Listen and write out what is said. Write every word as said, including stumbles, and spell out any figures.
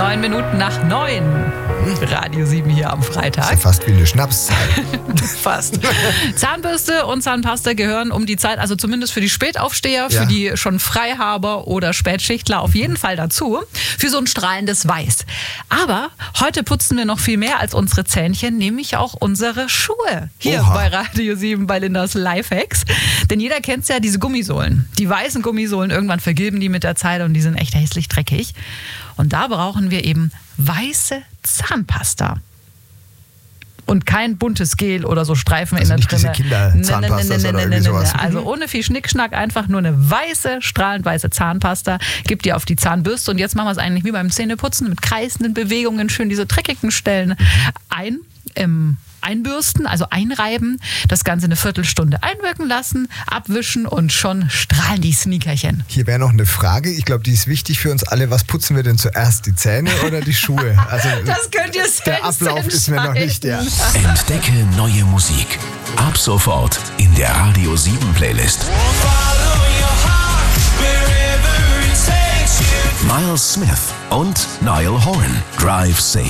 Neun Minuten nach neun. Radio sieben hier am Freitag. Das ist ja fast wie eine Schnapszeit. Fast. Zahnbürste und Zahnpasta gehören um die Zeit, also zumindest für die Spätaufsteher, Ja. für die schon Freihaber oder Spätschichtler auf jeden Fall dazu. Für so ein strahlendes Weiß. Aber heute putzen wir noch viel mehr als unsere Zähnchen, nämlich auch unsere Schuhe. Hier Oha. bei Radio sieben bei Lindas Lifehacks. Denn jeder kennt ja diese Gummisohlen. Die weißen Gummisohlen, irgendwann vergilben die mit der Zeit und die sind echt hässlich dreckig. Und da brauchen wir eben weiße Zahnpasta. Und kein buntes Gel oder so Streifen Also in der nicht diese Trinne. Kinderzahnpasta Nee, nee, nee, oder nee, irgendwie nee, sowas. nee. Also ohne viel Schnickschnack, einfach nur eine weiße, strahlend weiße Zahnpasta. Gibt die auf die Zahnbürste und jetzt machen wir es eigentlich wie beim Zähneputzen mit kreisenden Bewegungen, schön diese dreckigen Stellen ein, ähm, einbürsten, also einreiben, das Ganze eine Viertelstunde einwirken lassen, abwischen und schon strahlen die Sneakerchen. Hier wäre noch eine Frage, ich glaube, die ist wichtig für uns alle. Was putzen wir denn zuerst, die Zähne oder die Schuhe? Also Das könnt ihr selbst der Ablauf ist mir noch nicht, ja. Entdecke neue Musik. Ab sofort in der Radio sieben Playlist. Miles Smith und Niall Horan. Drive Safe.